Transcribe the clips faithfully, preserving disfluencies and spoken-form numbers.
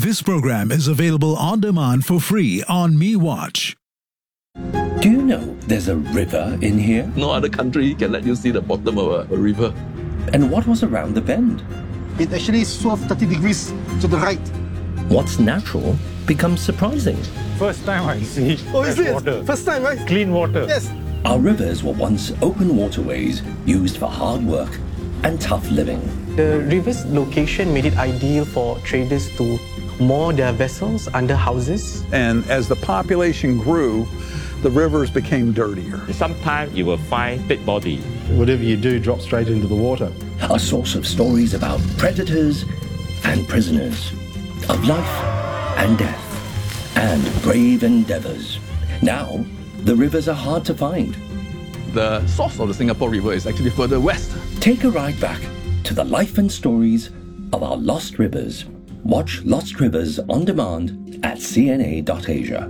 This program is available on demand for free on MeWatch. Do you know there's a river in here? No other country can let you see the bottom of a, a river. And what was around the bend? It actually swerved thirty degrees to the right. What's natural becomes surprising. First time I see Oh, is fresh it? water. First time, right? Clean water. Yes. Our rivers were once open waterways used for hard work and tough living. The river's location made it ideal for traders to moor their vessels under houses. And as the population grew, the rivers became dirtier. Sometimes you will find dead body. Whatever you do drops straight into the water. A source of stories about predators and prisoners, of life and death, and brave endeavors. Now, the rivers are hard to find. The source of the Singapore River is actually further west. Take a ride back to the life and stories of our lost rivers. Watch Lost Rivers on demand at c n a dot asia.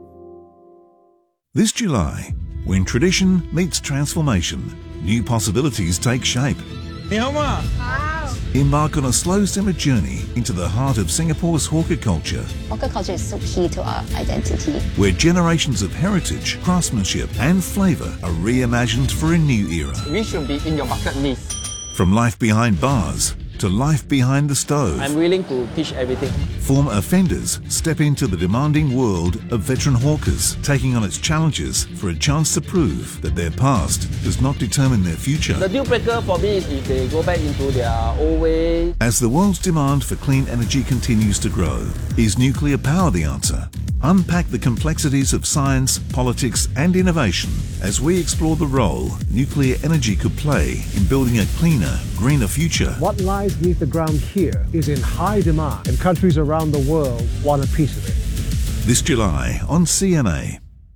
This July, when tradition meets transformation, new possibilities take shape. Embark on a slow simmer journey into the heart of Singapore's hawker culture, Hawker culture is so key to our identity. where generations of heritage, craftsmanship and flavour are reimagined for a new era. We should be in your bucket list. From life behind bars to life behind the stove, I'm willing to teach everything. former offenders step into the demanding world of veteran hawkers, taking on its challenges for a chance to prove that their past does not determine their future. The deal breaker for me is if they go back into their old way. As the world's demand for clean energy continues to grow, is nuclear power the answer? Unpack the complexities of science, politics and innovation as we explore the role nuclear energy could play in building a cleaner, greener future. What lies beneath the ground here is in high demand, and countries around the world want a piece of it. This July on C N A.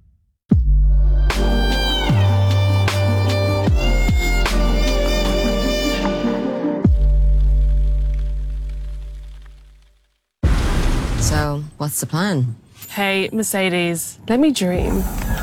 So, what's the plan? Hey, Mercedes, let me dream.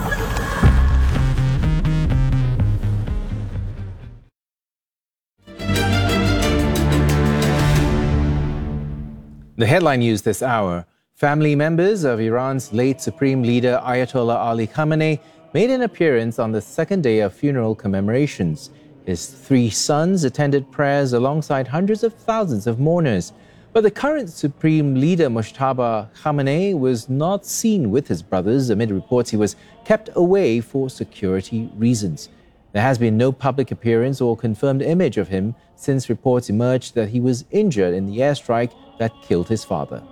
The headline news this hour. Family members of Iran's late Supreme Leader Ayatollah Ali Khamenei made an appearance on the second day of funeral commemorations. His three sons attended prayers alongside hundreds of thousands of mourners. But the current Supreme Leader Mojtaba Khamenei was not seen with his brothers amid reports he was kept away for security reasons. There has been no public appearance or confirmed image of him since reports emerged that he was injured in the airstrike that killed his father.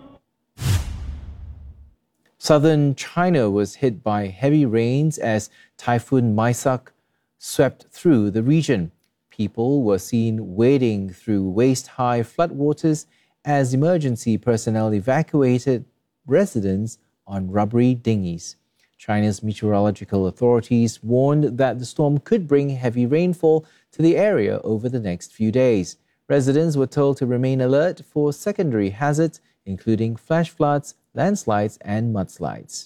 Southern China was hit by heavy rains as Typhoon Maisak swept through the region. People were seen wading through waist-high floodwaters as emergency personnel evacuated residents on rubbery dinghies. China's meteorological authorities warned that the storm could bring heavy rainfall to the area over the next few days. Residents were told to remain alert for secondary hazards, including flash floods, landslides, and mudslides.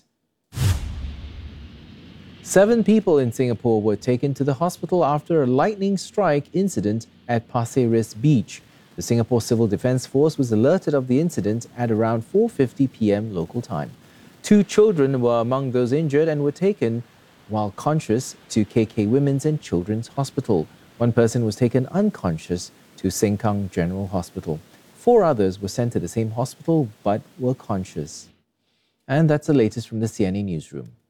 Seven people in Singapore were taken to the hospital after a lightning strike incident at Pasir Ris Beach. The Singapore Civil Defence Force was alerted of the incident at around four fifty p m local time. Two children were among those injured and were taken while conscious to K K Women's and Children's Hospital. One person was taken unconscious to Sengkang General Hospital. Four others were sent to the same hospital but were conscious. And that's the latest from the C N A Newsroom.